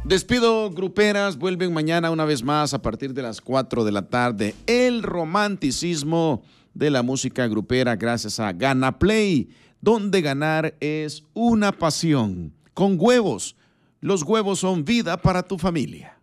Despido gruperas, vuelven mañana una vez más a partir de las 4 de la tarde. El romanticismo de la música grupera gracias a Gana Play, donde ganar es una pasión. Con huevos, los huevos son vida para tu familia.